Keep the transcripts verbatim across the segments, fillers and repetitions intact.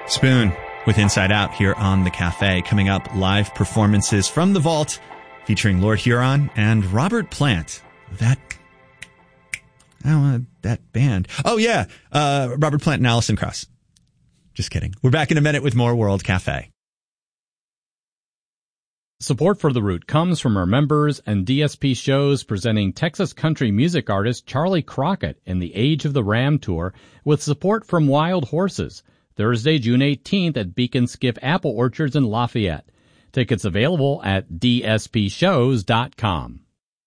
Spoon with Inside Out here on The Cafe. Coming up, live performances from the vault featuring Lord Huron and Robert Plant. That, oh, uh, that band. Oh, yeah, uh, Robert Plant and Alison Krauss. Just kidding. We're back in a minute with more World Cafe. Support for The Root comes from our members and D S P shows presenting Texas country music artist Charlie Crockett in the Age of the Ram Tour with support from Wild Horses. Thursday, June eighteenth at Beacon Skiff Apple Orchards in Lafayette. Tickets available at d s p shows dot com.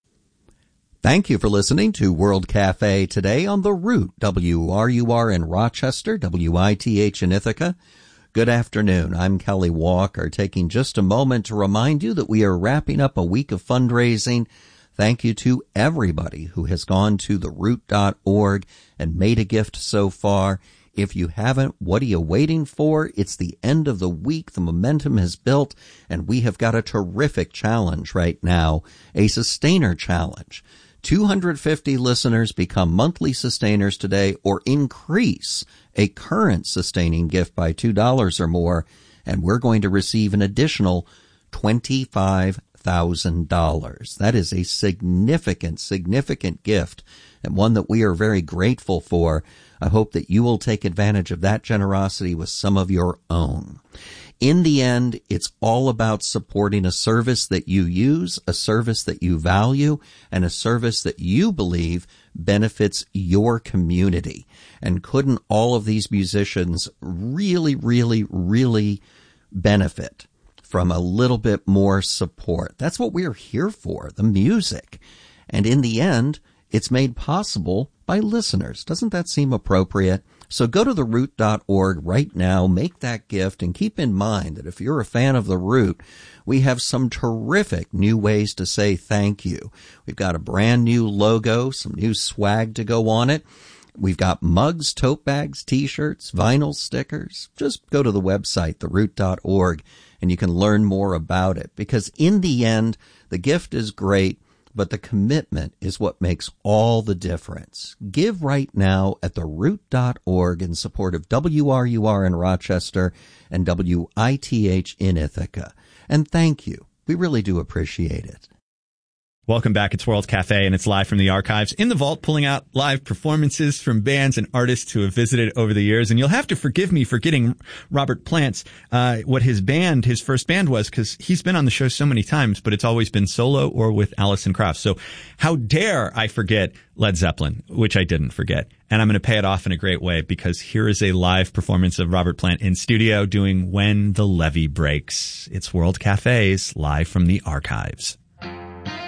Thank you for listening to World Cafe today on The Root, W R U R in Rochester, W I T H in Ithaca. Good afternoon. I'm Kelly Walker, taking just a moment to remind you that we are wrapping up a week of fundraising. Thank you to everybody who has gone to the root dot org and made a gift so far. If you haven't, what are you waiting for? It's the end of the week. The momentum has built, and we have got a terrific challenge right now, a sustainer challenge. two hundred fifty listeners become monthly sustainers today or increase a current sustaining gift by two dollars or more, and we're going to receive an additional twenty-five thousand dollars. That is a significant, significant gift, and one that we are very grateful for. I hope that you will take advantage of that generosity with some of your own. In the end, it's all about supporting a service that you use, a service that you value, and a service that you believe benefits your community. And couldn't all of these musicians really, really, really benefit from a little bit more support? That's what we're here for, the music. And in the end, it's made possible by listeners. Doesn't that seem appropriate? So go to the root dot org right now, make that gift, and keep in mind that if you're a fan of The Root, we have some terrific new ways to say thank you. We've got a brand new logo, some new swag to go on it. We've got mugs, tote bags, T-shirts, vinyl stickers. Just go to the website, the root dot org, and you can learn more about it. Because in the end, the gift is great, but the commitment is what makes all the difference. Give right now at the root dot org in support of W R U R in Rochester and W I T H in Ithaca. And thank you. We really do appreciate it. Welcome back. It's World Cafe, and it's live from the archives in the vault, pulling out live performances from bands and artists who have visited over the years. And you'll have to forgive me for getting Robert Plant's, uh, what his band, his first band was, because he's been on the show so many times, but it's always been solo or with Alison Krauss. So how dare I forget Led Zeppelin, which I didn't forget. And I'm going to pay it off in a great way, because here is a live performance of Robert Plant in studio doing When the Levee Breaks. It's World Cafe's live from the archives.